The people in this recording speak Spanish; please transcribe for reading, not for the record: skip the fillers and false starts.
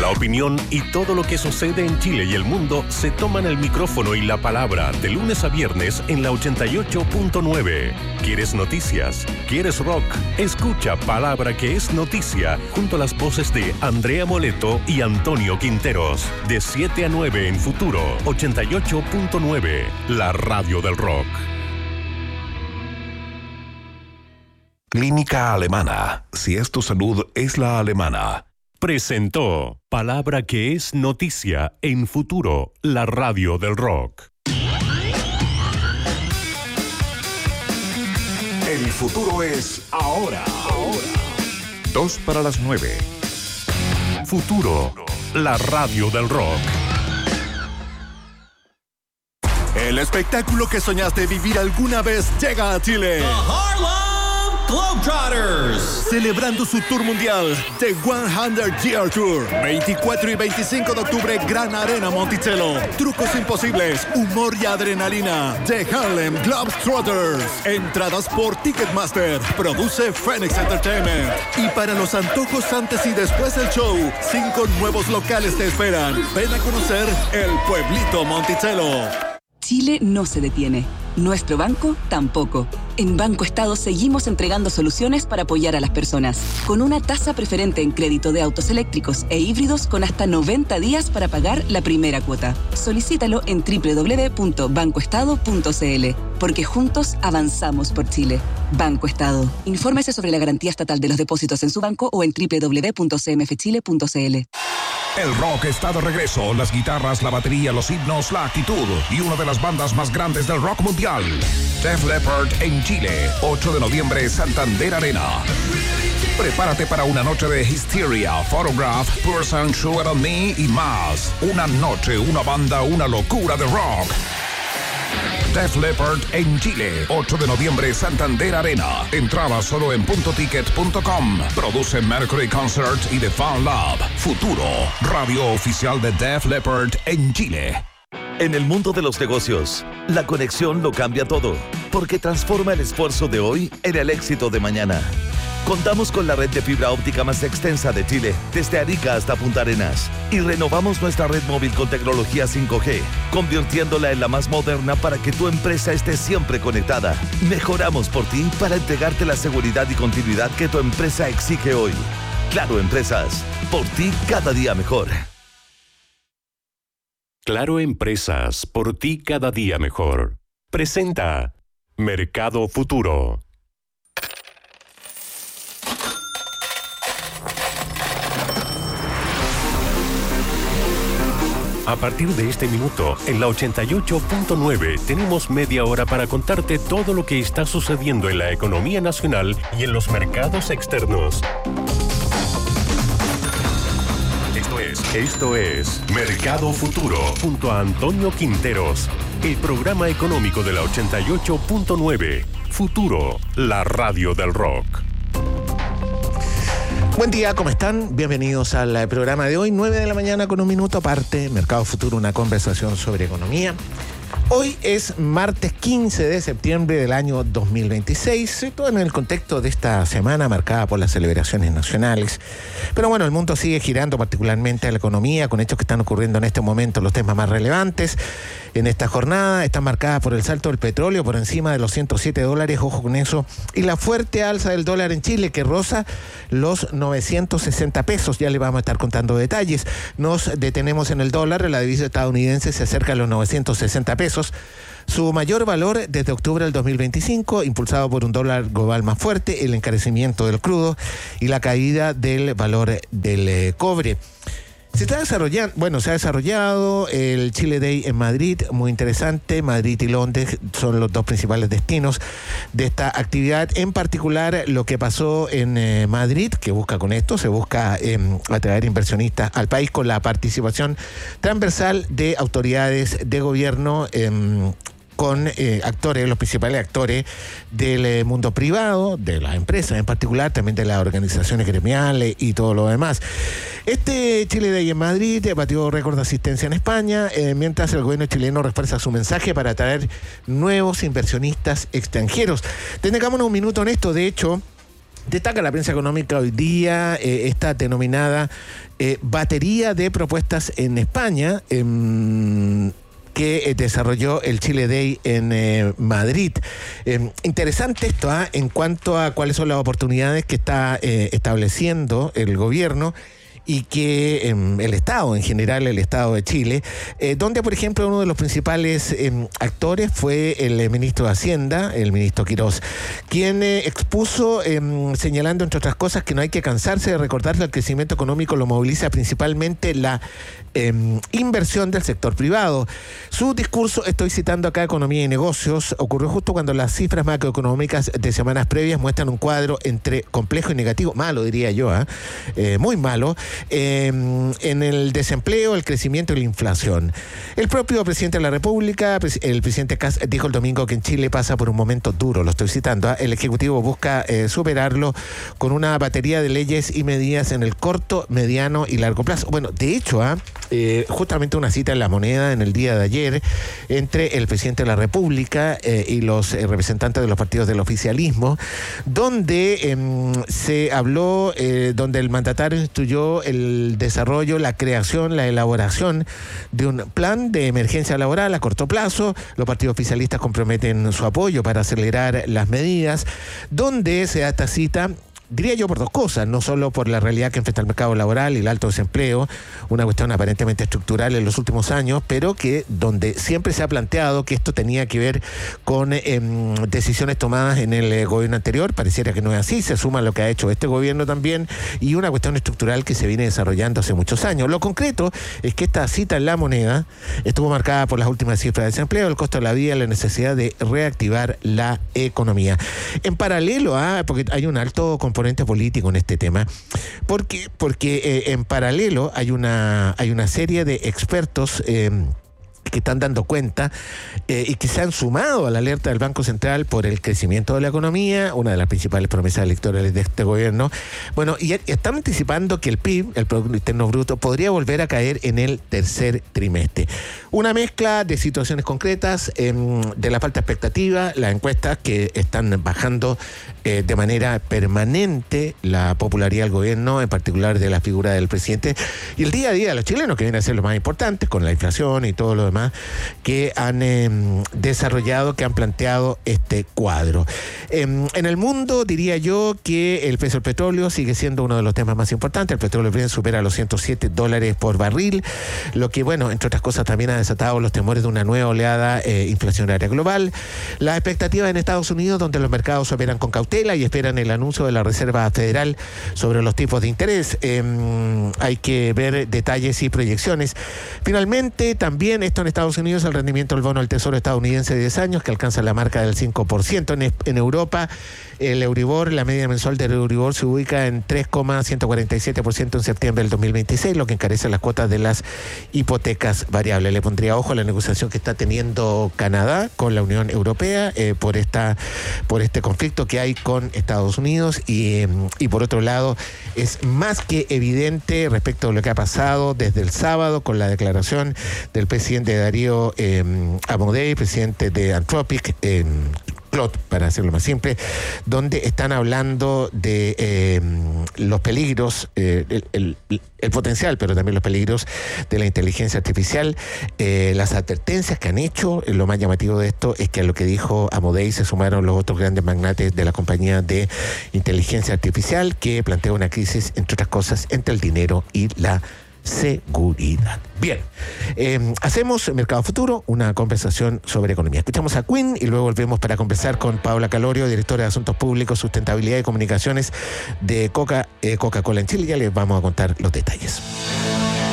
La opinión y todo lo que sucede en Chile y el mundo se toman el micrófono y la palabra de lunes a viernes en la 88.9. ¿Quieres noticias? ¿Quieres rock? Escucha Palabra que es noticia junto a las voces de Andrea Moleto y Antonio Quinteros. De 7 a 9 en Futuro 88.9, la radio del rock. Clínica Alemana. Si es tu salud, es la alemana. Presentó Palabra que es noticia en Futuro, la radio del rock. El futuro es ahora. 8:02. Futuro, la radio del rock. El espectáculo que soñaste vivir alguna vez llega a Chile. The Harlem Globetrotters. Celebrando su tour mundial, The 100 Year Tour. 24 y 25 de octubre, Gran Arena Monticello. Trucos imposibles, humor y adrenalina. The Harlem Globetrotters. Entradas por Ticketmaster. Produce Phoenix Entertainment. Y para los antojos antes y después del show, 5 nuevos locales te esperan. Ven a conocer el pueblito Monticello. Chile no se detiene. Nuestro banco tampoco. En Banco Estado seguimos entregando soluciones para apoyar a las personas, con una tasa preferente en crédito de autos eléctricos e híbridos con hasta 90 días para pagar la primera cuota. Solicítalo en www.bancoestado.cl, porque juntos avanzamos por Chile. Banco Estado. Infórmese sobre la garantía estatal de los depósitos en su banco o en www.cmfchile.cl. El rock está de regreso. Las guitarras, la batería, los himnos, la actitud y una de las bandas más grandes del rock mundial. Def Leppard en Chile. 8 de noviembre, Santander Arena. Prepárate para una noche de Hysteria, Photograph, Person, Sugar on Me y más. Una noche, una banda, una locura de rock. Def Leppard en Chile, 8 de noviembre, Santander Arena. Entrada solo en puntoticket.com. Produce Mercury Concert y The Fan Lab. Futuro, radio oficial de Def Leppard en Chile. En el mundo de los negocios, la conexión lo cambia todo, porque transforma el esfuerzo de hoy en el éxito de mañana. Contamos con la red de fibra óptica más extensa de Chile, desde Arica hasta Punta Arenas. Y renovamos nuestra red móvil con tecnología 5G, convirtiéndola en la más moderna para que tu empresa esté siempre conectada. Mejoramos por ti para entregarte la seguridad y continuidad que tu empresa exige hoy. Claro Empresas, por ti cada día mejor. Claro Empresas, por ti cada día mejor. Presenta Mercado Futuro. A partir de este minuto, en la 88.9, tenemos media hora para contarte todo lo que está sucediendo en la economía nacional y en los mercados externos. Esto es Mercado Futuro, junto a Antonio Quinteros, el programa económico de la 88.9. Futuro, la radio del rock. Buen día, ¿cómo están? Bienvenidos al programa de hoy, 9 de la mañana con un minuto aparte. Mercado Futuro, una conversación sobre economía. Hoy es martes 15 de septiembre del año 2026, todo en el contexto de esta semana marcada por las celebraciones nacionales. Pero bueno, el mundo sigue girando particularmente a la economía, con hechos que están ocurriendo en este momento. Los temas más relevantes en esta jornada están marcadas por el salto del petróleo por encima de los $107, ojo con eso, y la fuerte alza del dólar en Chile que roza los 960 pesos. Ya le vamos a estar contando detalles. Nos detenemos en el dólar, la divisa estadounidense se acerca a los 960 pesos. Su mayor valor desde octubre del 2025, impulsado por un dólar global más fuerte, el encarecimiento del crudo y la caída del valor del cobre. Se ha desarrollado el Chile Day en Madrid, muy interesante. Madrid y Londres son los dos principales destinos de esta actividad. En particular, lo que pasó en Madrid, que busca con esto, se busca atraer inversionistas al país con la participación transversal de autoridades de gobierno, con actores, los principales actores del mundo privado, de las empresas en particular, también de las organizaciones gremiales y todo lo demás. Este Chile Day en Madrid batió récord de asistencia en España, mientras el gobierno chileno refuerza su mensaje para atraer nuevos inversionistas extranjeros. Detengámonos un minuto en esto. De hecho, Destaca la prensa económica hoy día esta denominada batería de propuestas en España, que desarrolló el Chile Day en Madrid. Interesante esto, en cuanto a cuáles son las oportunidades que está estableciendo el gobierno y que el Estado, en general el Estado de Chile, donde, por ejemplo, uno de los principales actores fue el ministro de Hacienda, el ministro Quirós, quien expuso, señalando, entre otras cosas, que no hay que cansarse de recordar que el crecimiento económico lo moviliza principalmente la inversión del sector privado. Su discurso, estoy citando acá Economía y Negocios, ocurrió justo cuando las cifras macroeconómicas de semanas previas muestran un cuadro entre complejo y negativo, malo diría yo, muy malo, en el desempleo, el crecimiento y la inflación. El propio presidente de la República, el presidente Kast, dijo el domingo que en Chile pasa por un momento duro, lo estoy citando, el Ejecutivo busca superarlo con una batería de leyes y medidas en el corto, mediano y largo plazo. Bueno, de hecho, justamente una cita en La Moneda en el día de ayer entre el presidente de la República y los representantes de los partidos del oficialismo, donde se habló, donde el mandatario instruyó el desarrollo, la creación, la elaboración de un plan de emergencia laboral a corto plazo. Los partidos oficialistas comprometen su apoyo para acelerar las medidas, donde se da esta cita, diría yo, por dos cosas, no solo por la realidad que enfrenta el mercado laboral y el alto desempleo, una cuestión aparentemente estructural en los últimos años, pero que donde siempre se ha planteado que esto tenía que ver con decisiones tomadas en el gobierno anterior, pareciera que no es así, se suma lo que ha hecho este gobierno también, y una cuestión estructural que se viene desarrollando hace muchos años. Lo concreto es que esta cita en La Moneda estuvo marcada por las últimas cifras de desempleo, el costo de la vida y la necesidad de reactivar la economía. En paralelo porque hay un alto componente político en este tema, porque en paralelo hay una serie de expertos que están dando cuenta y que se han sumado a la alerta del Banco Central por el crecimiento de la economía, una de las principales promesas electorales de este gobierno. Bueno, y están anticipando que el PIB, el Producto Interno Bruto, podría volver a caer en el tercer trimestre. Una mezcla de situaciones concretas, de la falta de expectativa, las encuestas que están bajando de manera permanente la popularidad del gobierno, en particular de la figura del presidente, y el día a día de los chilenos, que viene a ser lo más importante, con la inflación y todo lo demás, que han desarrollado, que han planteado este cuadro. En el mundo, diría yo que el precio del petróleo sigue siendo uno de los temas más importantes. El petróleo Brent supera los $107 por barril, lo que, bueno, entre otras cosas, también ha desatado los temores de una nueva oleada inflacionaria global. Las expectativas en Estados Unidos, donde los mercados operan con cautela y esperan el anuncio de la Reserva Federal sobre los tipos de interés. Hay que ver detalles y proyecciones. Finalmente, también esto en Estados Unidos, el rendimiento del bono del Tesoro estadounidense de 10 años, que alcanza la marca del 5%. En Europa, el Euribor, la media mensual del Euribor se ubica en 3,147% en septiembre del 2026, lo que encarece las cuotas de las hipotecas variables. Le pondría ojo a la negociación que está teniendo Canadá con la Unión Europea por este conflicto que hay con Estados Unidos y por otro lado, es más que evidente respecto a lo que ha pasado desde el sábado con la declaración del presidente Darío Amodei, presidente de Anthropic, Claude, para hacerlo más simple, donde están hablando de los peligros, el potencial, pero también los peligros de la inteligencia artificial, las advertencias que han hecho. Lo más llamativo de esto es que a lo que dijo Amodei se sumaron los otros grandes magnates de la compañía de inteligencia artificial, que plantea una crisis, entre otras cosas, entre el dinero y la seguridad. Bien, hacemos Mercado Futuro, una conversación sobre economía. Escuchamos a Queen y luego volvemos para conversar con Paula Calorio, directora de Asuntos Públicos, Sustentabilidad y Comunicaciones de Coca-Cola en Chile. Ya les vamos a contar los detalles.